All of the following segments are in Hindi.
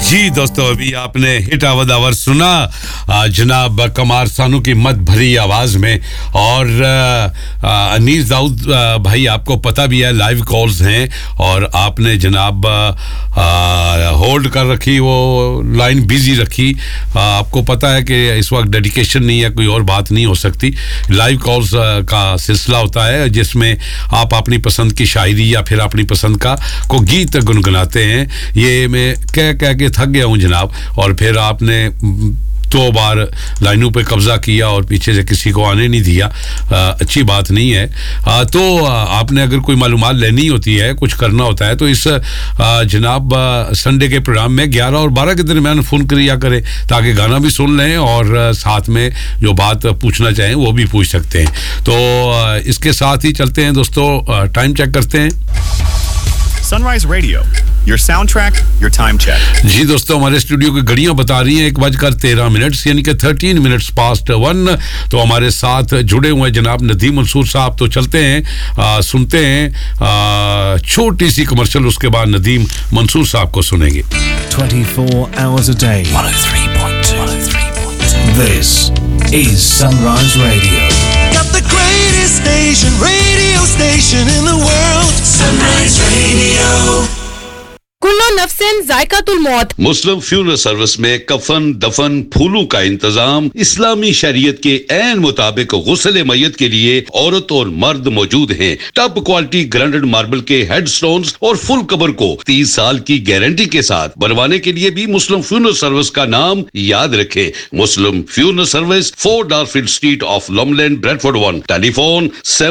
जी दोस्तों, अभी आपने हिट आवर आवर सुना जनाब कमार सानू की मत भरी आवाज में। और अनीस दाऊद भाई, आपको पता भी है लाइव कॉल्स हैं और आपने जनाब होल्ड कर रखी, वो लाइन बिजी रखी। आपको पता है कि इस वक्त डेडिकेशन नहीं है, कोई और बात नहीं हो सकती। लाइव कॉल्स का सिलसिला होता है जिसमें आप अपनी पसंद की शायरी या फिर अपनी पसंद का को गीत गुनगुनाते हैं। ये मैं कह के थक गया हूँ जनाब, और फिर आपने 2 बार लाइनों पे कब्जा किया और पीछे से किसी को आने नहीं दिया। अच्छी बात नहीं है। तो आपने अगर कोई मालूमात लेनी होती है, कुछ करना होता है, तो इस जनाब संडे के प्रोग्राम में 11 और 12 के दरमियान फ़ोन किया करें, ताकि गाना भी सुन लें और साथ में जो बात पूछना चाहें वो भी पूछ सकते हैं। तो इसके साथ ही चलते हैं दोस्तों, टाइम चेक करते हैं। Sunrise Radio, your soundtrack, your time check. जी दोस्तों, हमारे स्टूडियो की घड़ियां बता रही हैं 1:13 यानी कि 13 मिनट्स पास्ट 1। तो हमारे साथ जुड़े हुए जनाब नदीम मंसूर साहब। तो चलते हैं, सुनते हैं छोटी सी कमर्शियल, उसके बाद नदीम मंसूर साहब को सुनेंगे। 24 hours a day. 103.2. This is Sunrise Radio. Got the greatest radio station in the world. Sunrise Radio. कुल्लो नफ्सिन जायकातुल मौत। मुस्लिम फ्यूनरल सर्विस में कफन, दफन, फूलों का इंतजाम इस्लामी शरीयत के ऐन मुताबिक गुस्ल मय्यत के लिए औरत और मर्द मौजूद हैं। टॉप क्वालिटी ग्राइंडेड मार्बल के हेडस्टोन्स और फुल कबर को 30 साल की गारंटी के साथ बनवाने के लिए भी मुस्लिम फ्यूनरल सर्विस का नाम याद रखें। मुस्लिम funeral service, 4 डार्फील्ड street of लॉमलैंड, Bradford 1। Telephone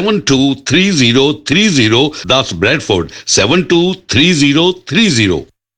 723030, that's Bradford 723030।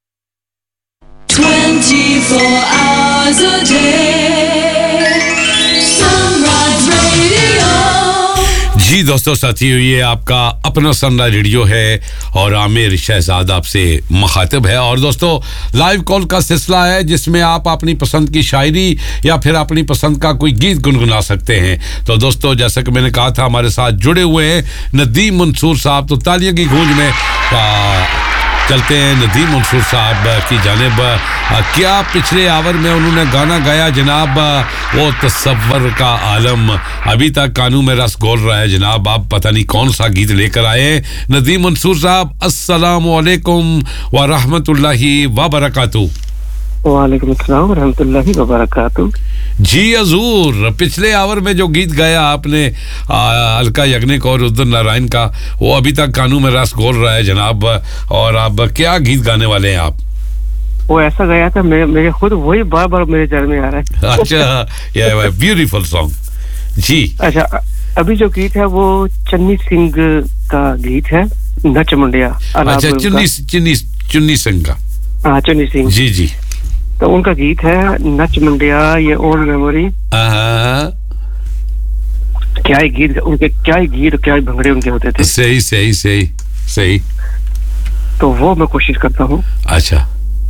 24 hours a day. Sunrise Radio. जी दोस्तों साथियों, ये आपका अपना सनराइज रेडियो है और आमिर शहजाद आपसे मुखातिब है। और दोस्तों, लाइव कॉल का सिलसिला है जिसमें आप अपनी पसंद की शायरी या फिर अपनी पसंद का कोई गीत गुनगुना सकते हैं। तो दोस्तों, जैसा कि मैंने कहा था, हमारे साथ जुड़े हुए हैं नदीम मंसूर साहब। तो तालियों की गूंज में चलते हैं नदीम मंसूर साहब की जानिब। क्या पिछले आवर में उन्होंने गाना गाया जनाब, वो तसव्वुर का आलम अभी तक कानों में रस घोल रहा है जनाब। आप पता नहीं कौन सा गीत लेकर आए हैं नदीम मंसूर साहब। अस्सलामु अलैकुम व रहमतुल्लाहि व बरकातहू। वालेकुम अस्सलाम व रहमतुल्लाहि व बरकातहू। जी हजूर, पिछले आवर में जो गीत गाया आपने अलका याग्निक और रुद्र नारायण का, वो अभी तक कानों में रस घोल रहा है जनाब। और अब क्या गीत गाने वाले हैं आप? वो ऐसा गाया था, मेरे खुद वही बार बार मेरे दिल में आ रहा है। अच्छा, ये ब्यूटीफुल सॉन्ग जी। अच्छा, अभी जो गीत है वो चन्नी सिंह का गीत है, नच मुंडिया। अच्छा, चुन्नी सिंह का। हाँ, चुन्नी सिंह जी जी। तो उनका गीत है नच मुंडिया, ये ओल्ड मेमोरी। क्या ही गीत उनके, क्या ही गीत, क्या ही भंगड़े उनके होते थे। सही सही सही सही। तो वो मैं कोशिश करता हूँ। अच्छा।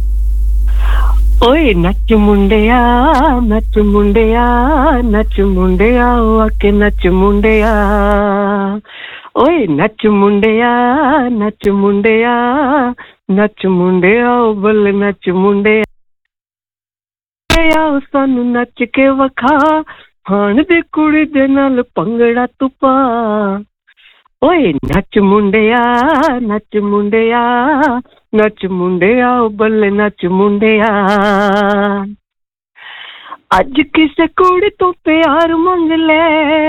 ओए नच मुंडिया, नच मुंडिया, नच मुंडिया, आके नच मुंडिया। ओए नच मुंडिया, नच मुंडिया, नच मुंडिया, बल नच मुंडिया। सानू नच के वखा, हाण दे कुड़ी दे नाल पंगड़ा तू पा। ओए नच मुंडिया, नच मुंडिया, नच मुंडिया, बल्ले नच मुंडिया। अज किसे कुड़ी तो प्यार मंग ले,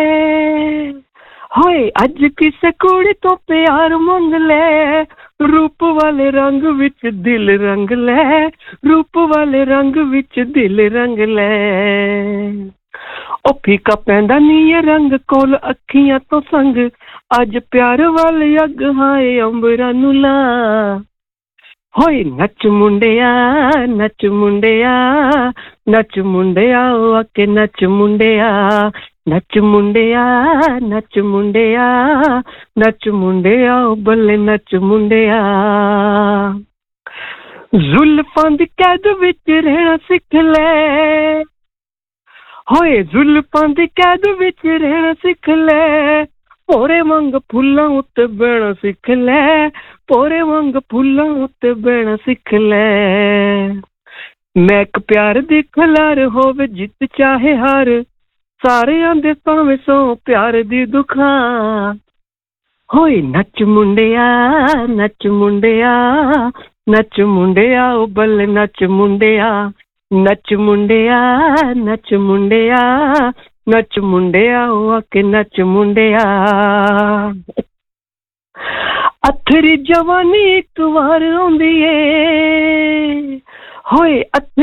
होए अज किसे कुड़ी तो प्यार मंग ले। रूप वाले रंग विच दिल रंग ले, रूप वाले रंग विच दिल रंग ले। ओ फीका पैंदा नी ये रंग कोल अखियां तो संग, अज प्यार वाले अग हाए अंबरा नू ला। होए नच मुंडिया, नच मुंडिया, नच मुंडिया, आके नच मुंडिया। नच मुंडिया, नच मुंडिया, नच मुंडिया, बल्ले नच मुंडिया। जुल्फां दी कैद विच रहना सिख ले, होए जुल्फां दी कैद विच रहना सिख ले। पोरे वांग फुल्लां उत्ते बहना सिख ले, पोरे वांग फुल्लां उत्ते बहना सिख ले। ਮੈਂ ਇੱਕ ਪਿਆਰ ਦੀ ਖਲਾਰ ਹੋਵੇ ਜਿੱਤ ਚਾਹੇ ਹਾਰ ਸਾਰਿਆਂ ਦੇ ਭਾਵੇਂ ਸੋ ਪਿਆਰ ਦੀ ਦੁਖਾਂ ਹੋਏ ਨੱਚ ਮੁੰਡਿਆ ਨੱਚ ਮੁੰਡਿਆ ਨੱਚ ਮੁੰਡਿਆ ਉਹ ਬੱਲੇ ਨੱਚ ਮੁੰਡਿਆ ਨੱਚ ਮੁੰਡਿਆ ਨੱਚ ਮੁੰਡਿਆ ਨੱਚ ਮੁੰਡਿਆ ਉਹ ਆ ਕੇ ਨੱਚ ਮੁੰਡਿਆ ਅਥਰੀ ਜਵਾਨੀ ਇੱਕ ਵਾਰ ਆਉਂਦੀ ਏ ਹੋਏ